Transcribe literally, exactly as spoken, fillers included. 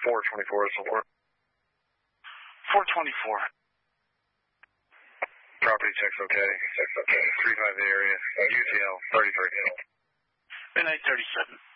four twenty-four is the word. four twenty-four. Property checks okay. Checks okay. three five area. U T L thirty-three. Midnight thirty-seven.